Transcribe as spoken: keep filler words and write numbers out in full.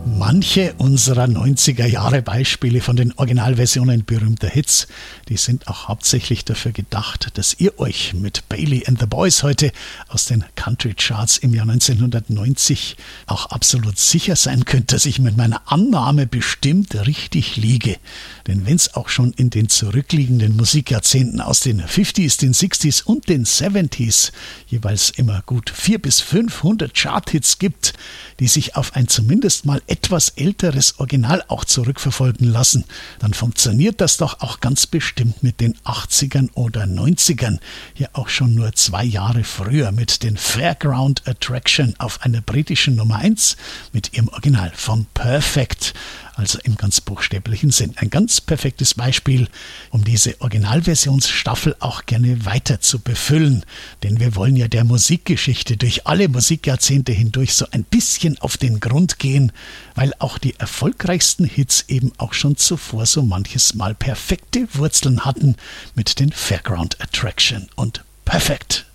Manche unserer neunziger Jahre Beispiele von den Originalversionen berühmter Hits, die sind auch hauptsächlich dafür gedacht, dass ihr euch mit Bailey and the Boys heute aus den Country Charts im Jahr neunzehnhundertneunzig auch absolut sicher sein könnt, dass ich mit meiner Annahme bestimmt richtig liege. Denn wenn es auch schon in den zurückliegenden Musikjahrzehnten aus den fünfziger, den sechziger und den siebziger jeweils immer gut vierhundert bis fünfhundert Charthits gibt, die sich auf ein zumindest mal etwas älteres Original auch zurückverfolgen lassen, dann funktioniert das doch auch ganz bestimmt mit den achtzigern oder neunzigern. Hier auch schon nur zwei Jahre früher mit den Fairground Attraction auf einer britischen Nummer eins mit ihrem Original von Perfect. Also im ganz buchstäblichen Sinn. Ein ganz perfektes Beispiel, um diese Originalversionsstaffel auch gerne weiter zu befüllen. Denn wir wollen ja der Musikgeschichte durch alle Musikjahrzehnte hindurch so ein bisschen auf den Grund gehen, weil auch die erfolgreichsten Hits eben auch schon zuvor so manches Mal perfekte Wurzeln hatten mit den Fairground Attraction und Perfect.